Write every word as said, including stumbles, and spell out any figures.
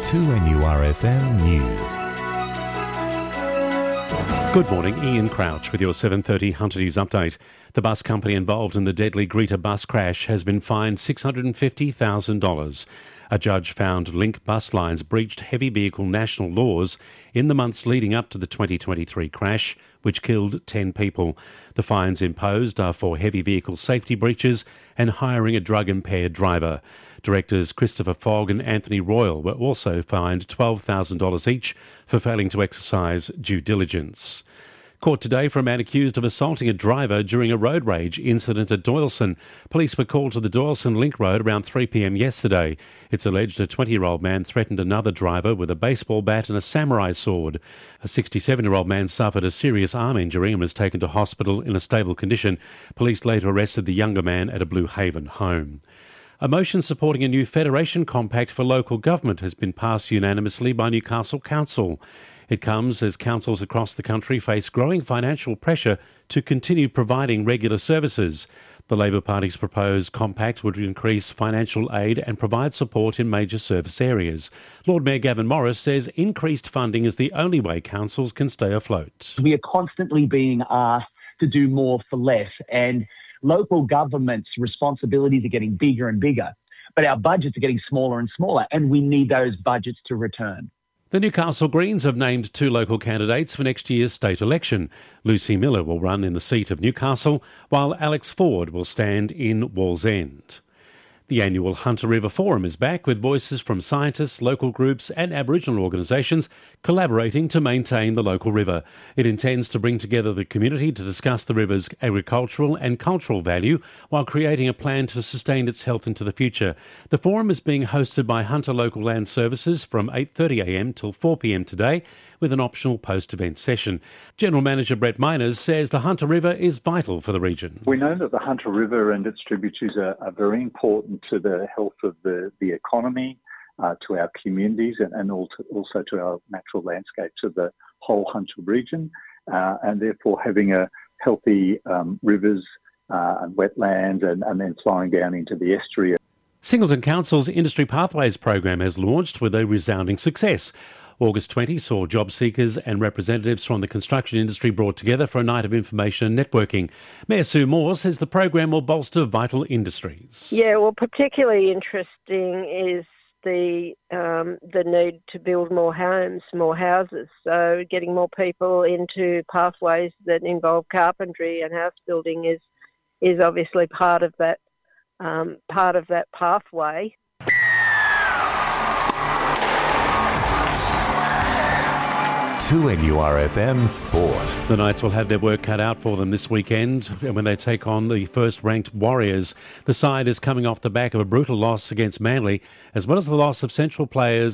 two N U R F M News. Good morning, Ian Crouch with your seven thirty Hunter News update. The bus company involved in the deadly Greta bus crash has been fined six hundred fifty thousand dollars. A judge found Link Bus Lines breached heavy vehicle national laws in the months leading up to the twenty twenty-three crash, which killed ten people. The fines imposed are for heavy vehicle safety breaches and hiring a drug-impaired driver. Directors Christopher Fogg and Anthony Royal were also fined twelve thousand dollars each for failing to exercise due diligence. Court today for a man accused of assaulting a driver during a road rage incident at Doyleson. Police were called to the Doyleson Link Road around three p m yesterday. It's alleged a twenty-year-old man threatened another driver with a baseball bat and a samurai sword. A sixty-seven-year-old man suffered a serious arm injury and was taken to hospital in a stable condition. Police later arrested the younger man at a Blue Haven home. A motion supporting a new federation compact for local government has been passed unanimously by Newcastle Council. It comes as councils across the country face growing financial pressure to continue providing regular services. The Labor Party's proposed compact would increase financial aid and provide support in major service areas. Lord Mayor Gavin Morris says increased funding is the only way councils can stay afloat. We are constantly being asked to do more for less, and local government's responsibilities are getting bigger and bigger, but our budgets are getting smaller and smaller, and we need those budgets to return. The Newcastle Greens have named two local candidates for next year's state election. Lucy Miller will run in the seat of Newcastle, while Alex Ford will stand in Wallsend. The annual Hunter River Forum is back with voices from scientists, local groups and Aboriginal organisations collaborating to maintain the local river. It intends to bring together the community to discuss the river's agricultural and cultural value while creating a plan to sustain its health into the future. The forum is being hosted by Hunter Local Land Services from eight thirty a m till four p m today, with an optional post-event session. General Manager Brett Miners says the Hunter River is vital for the region. We know that the Hunter River and its tributaries are, are very important to the health of the, the economy, uh, to our communities and, and also, also to our natural landscapes of the whole Hunter region. Uh, and therefore having a healthy um, rivers uh, and wetlands and, and then flowing down into the estuary. Singleton Council's Industry Pathways program has launched with a resounding success. August twentieth saw job seekers and representatives from the construction industry brought together for a night of information and networking. Mayor Sue Moore says the program will bolster vital industries. Yeah, well, particularly interesting is the um, the need to build more homes, more houses. So getting more people into pathways that involve carpentry and house building is is obviously part of that um, part of that pathway. two N U R F M Sport. The Knights will have their work cut out for them this weekend when they take on the first-ranked Warriors. The side is coming off the back of a brutal loss against Manly, as well as the loss of central players